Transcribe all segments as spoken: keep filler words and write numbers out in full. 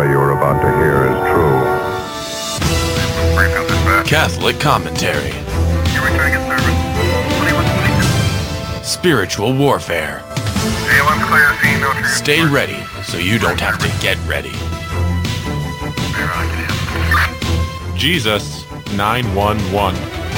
you're about to hear is true. Catholic commentary. Spiritual warfare. Stay ready so you don't have to get ready. Jesus nine one one.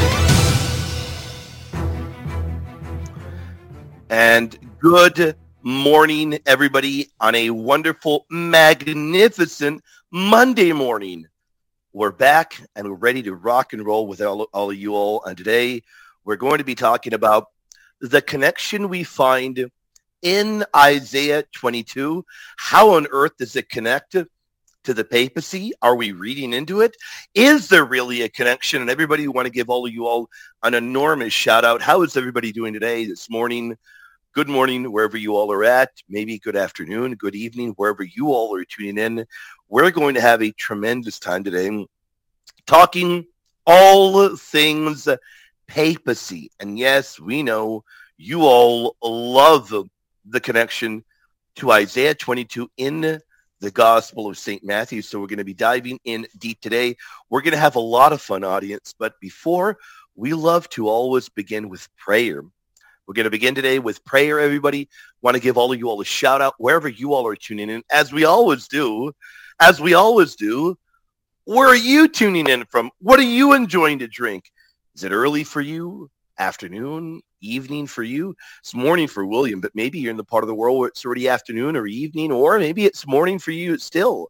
And good morning, everybody, on a wonderful, magnificent Monday morning. We're back and we're ready to rock and roll with all, all of you all. And today we're going to be talking about the connection we find in Isaiah twenty-two. How on earth does it connect to the papacy? Are we reading into it? Is there really a connection? And everybody, want to give all of you all an enormous shout out. How is everybody doing today, this morning? Good morning, wherever you all are at. Maybe good afternoon, good evening, wherever you all are tuning in. We're going to have a tremendous time today talking all things papacy. And yes, we know you all love the connection to Isaiah twenty-two in the Gospel of Saint Matthew. So we're going to be diving in deep today. We're going to have a lot of fun, audience. But before, we love to always begin with prayer. We're going to begin today with prayer, everybody. Want to give all of you all a shout out wherever you all are tuning in. As we always do, as we always do, where are you tuning in from? What are you enjoying to drink? Is it early for you? Afternoon? Evening for you? It's morning for William, but maybe you're in the part of the world where it's already afternoon or evening, or maybe it's morning for you still.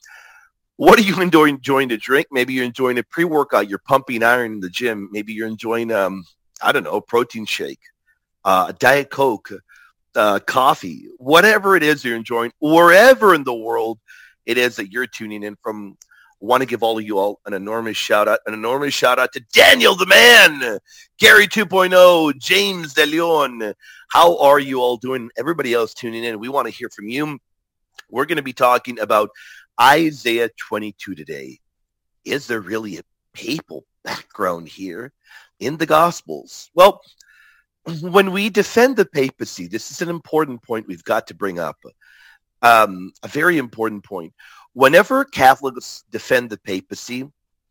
What are you enjoying, enjoying to drink? Maybe you're enjoying a pre-workout. You're pumping iron in the gym. Maybe you're enjoying, um, I don't know, a protein shake. Uh, Diet Coke, uh, coffee, whatever it is you're enjoying, wherever in the world it is that you're tuning in from. Want to give all of you all an enormous shout out, an enormous shout out to Daniel the Man, Gary two point oh, James De Leon. How are you all doing? Everybody else tuning in, we want to hear from you. We're going to be talking about Isaiah twenty-two today. Is there really a papal background here in the Gospels? Well, when we defend the papacy, this is an important point we've got to bring up. Um, a very important point. Whenever Catholics defend the papacy,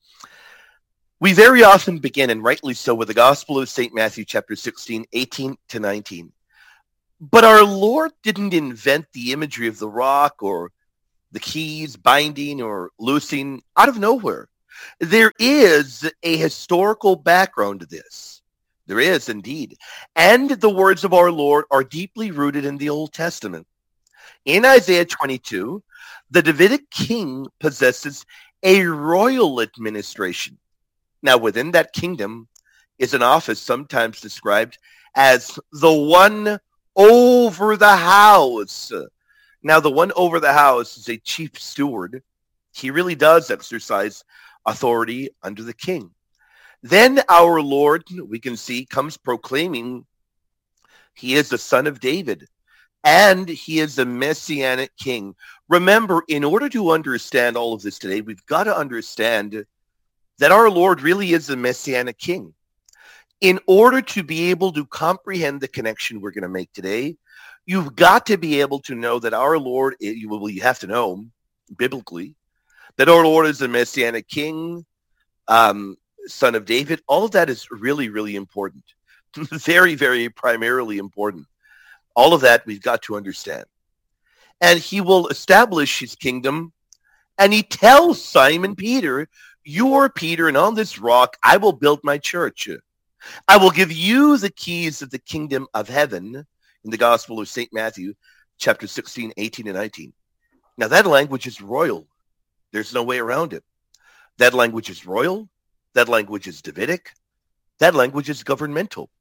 we very often begin, and rightly so, with the Gospel of Saint Matthew, chapter sixteen, eighteen to nineteen. But our Lord didn't invent the imagery of the rock or the keys binding or loosing out of nowhere. There is a historical background to this. There is indeed. And the words of our Lord are deeply rooted in the Old Testament. In Isaiah twenty-two, the Davidic king possesses a royal administration. Now, within that kingdom is an office sometimes described as the one over the house. Now, the one over the house is a chief steward. He really does exercise authority under the king. Then our Lord, we can see, comes proclaiming he is the son of David and he is the messianic king. Remember, in order to understand all of this today, we've got to understand that our Lord really is the messianic king. In order to be able to comprehend the connection we're going to make today, you've got to be able to know that our Lord, well, you have to know biblically, that our Lord is the messianic king, um, son of David. All of that is really, really important. very, very primarily important. All of that we've got to understand. And he will establish his kingdom. And he tells Simon Peter, you are Peter, and on this rock I will build my church. I will give you the keys of the kingdom of heaven, in the Gospel of Saint Matthew, chapter sixteen, eighteen, and nineteen. Now that language is royal. There's no way around it. That language is royal. That language is Davidic. That language is governmental.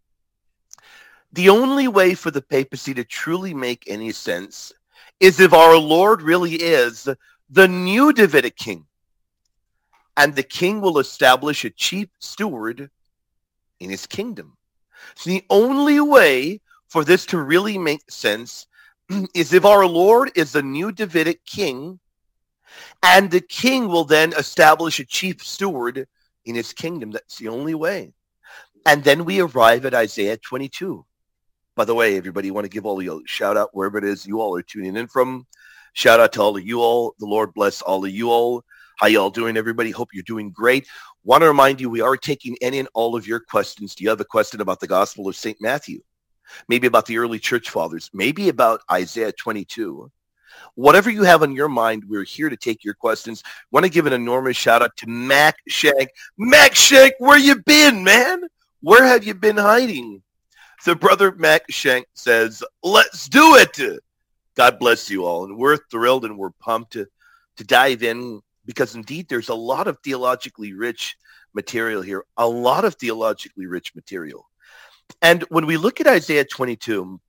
The only way for the papacy to truly make any sense is if our Lord really is the new Davidic king. And the king will establish a chief steward in his kingdom. So the only way for this to really make sense is if our Lord is the new Davidic king, and the king will then establish a chief steward in his kingdom. That's the only way. And then we arrive at Isaiah twenty-two. By the way, everybody, want to give all you a shout out wherever it is you all are tuning in from. Shout out to all of you all. The Lord bless all of you all. How y'all doing, everybody? Hope you're doing great. Want to remind you, we are taking any and all of your questions. Do you have a question about the Gospel of Saint Matthew? Maybe about the early church fathers? Maybe about Isaiah twenty-two? Whatever you have on your mind, we're here to take your questions. Want to give an enormous shout out to Mac Shank. Mac Shank, where you been, man? Where have you been hiding? So brother Mac Shank says, let's do it. God bless you all. And we're thrilled and we're pumped to, to dive in, because indeed there's a lot of theologically rich material here, a lot of theologically rich material. And when we look at Isaiah twenty-two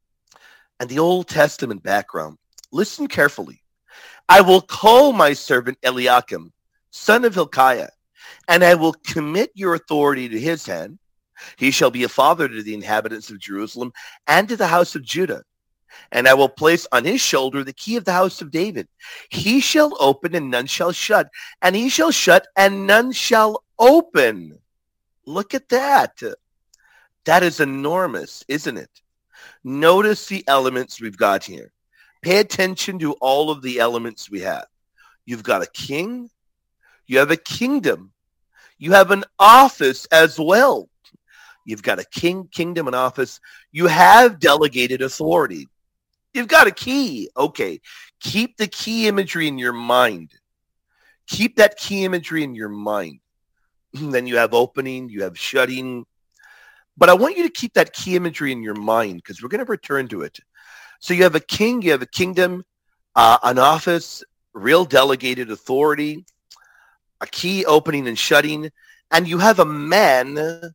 and the Old Testament background, listen carefully. I will call my servant Eliakim, son of Hilkiah, and I will commit your authority to his hand. He shall be a father to the inhabitants of Jerusalem and to the house of Judah. And I will place on his shoulder the key of the house of David. He shall open and none shall shut, and he shall shut and none shall open. Look at that. That is enormous, isn't it? Notice the elements we've got here. Pay attention to all of the elements we have. You've got a king. You have a kingdom. You have an office as well. You've got a king, kingdom, and office. You have delegated authority. You've got a key. Okay. Keep the key imagery in your mind. Keep that key imagery in your mind. Then you have opening, you have shutting. But I want you to keep that key imagery in your mind, because we're going to return to it. So you have a king, you have a kingdom, uh, an office, real delegated authority, a key opening and shutting, and you have a man,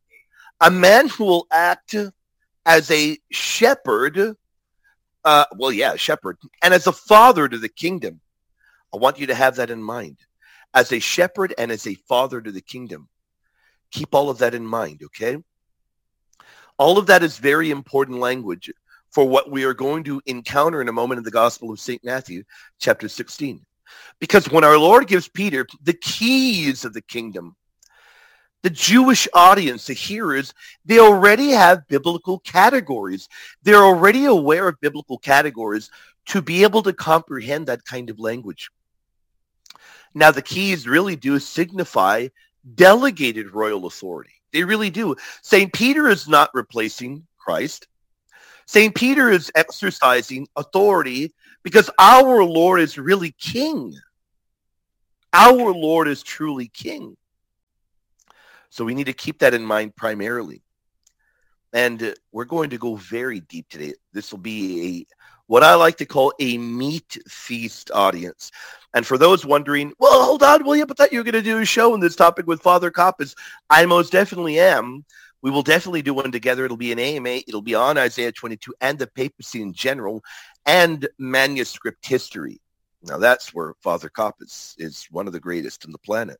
a man who will act as a shepherd, uh, well, yeah, shepherd, and as a father to the kingdom. I want you to have that in mind. As a shepherd and as a father to the kingdom. Keep all of that in mind, okay? All of that is very important language for what we are going to encounter in a moment in the Gospel of Saint Matthew, chapter sixteen. Because when our Lord gives Peter the keys of the kingdom, the Jewish audience, the hearers, they already have biblical categories. They're already aware of biblical categories to be able to comprehend that kind of language. Now, the keys really do signify delegated royal authority. They really do. Saint Peter is not replacing Christ. Saint Peter is exercising authority because our Lord is really king. Our Lord is truly king. So we need to keep that in mind primarily. And uh, we're going to go very deep today. This will be a what I like to call a meat feast audience. And for those wondering, well, hold on, William, I thought you were going to do a show on this topic with Father Koppas. I most definitely am. We will definitely do one together. It'll be an A M A. It'll be on Isaiah twenty-two and the papacy in general and manuscript history. Now, that's where Father Koppas is one of the greatest on the planet.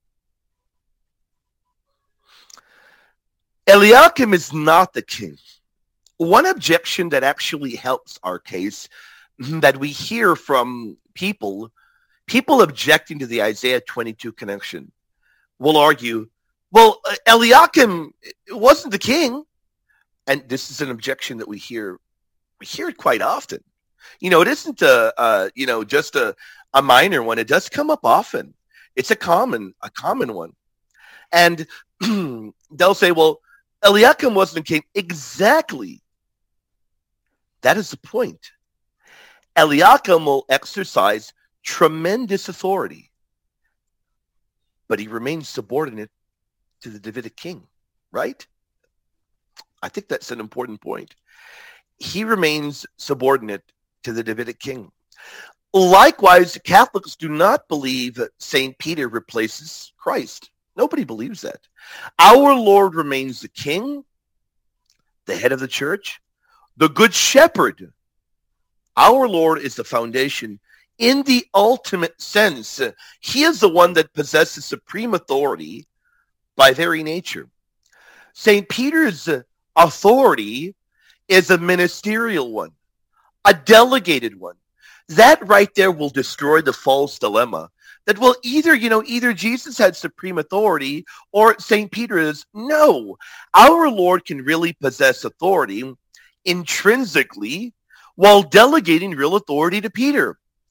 Eliakim is not the king. One objection that actually helps our case that we hear from people, people objecting to the Isaiah twenty-two connection, will argue, well, Eliakim wasn't the king. And this is an objection that we hear. We hear it quite often. You know, it isn't a, a you know, just a, a minor one. It does come up often. It's a common, a common one. And they'll say, well, Eliakim wasn't a king. Exactly. That is the point. Eliakim will exercise tremendous authority, but he remains subordinate to the Davidic king, right? I think that's an important point. He remains subordinate to the Davidic king. Likewise, Catholics do not believe that Saint Peter replaces Christ. Nobody believes that. Our Lord remains the king, the head of the church, the good shepherd. Our Lord is the foundation in the ultimate sense. He is the one that possesses supreme authority by very nature. Saint Peter's authority is a ministerial one, a delegated one. That right there will destroy the false dilemma that, well, either, you know, either Jesus had supreme authority or Saint Peter is. No, our Lord can really possess authority intrinsically while delegating real authority to Peter.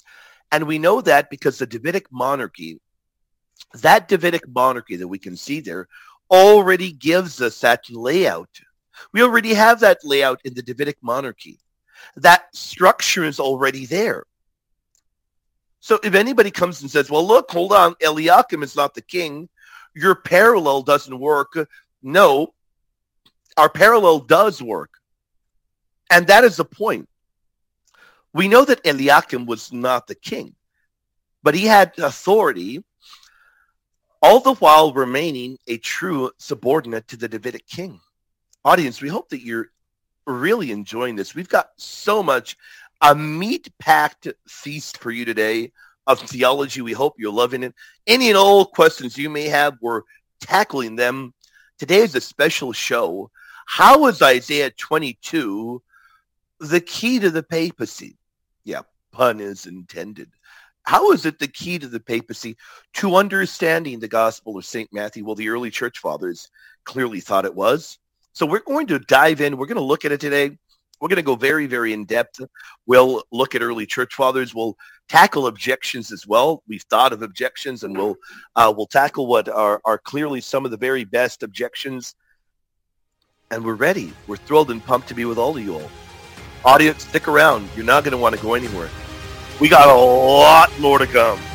And we know that because the Davidic monarchy, that Davidic monarchy that we can see there, already gives us that layout. We already have that layout in the Davidic monarchy. That structure is already there. So if anybody comes and says, well, look, hold on, Eliakim is not the king, your parallel doesn't work. No, our parallel does work. And that is the point. We know that Eliakim was not the king, but he had authority, all the while remaining a true subordinate to the Davidic king. Audience, we hope that you're really enjoying this. We've got so much, a meat-packed feast for you today of theology. We hope you're loving it. Any and all questions you may have, we're tackling them. Today is a special show. How is Isaiah twenty-two the key to the papacy? Yeah, pun is intended. How is it the key to the papacy to understanding the Gospel of Saint Matthew? Well, the early church fathers clearly thought it was. So we're going to dive in. We're going to look at it today. We're going to go very, very in depth. We'll look at early church fathers. We'll tackle objections as well. We've thought of objections, and we'll uh, we'll tackle what are, are clearly some of the very best objections. And we're ready. We're thrilled and pumped to be with all of you all. Audience, stick around. You're not going to want to go anywhere. We got a lot more to come.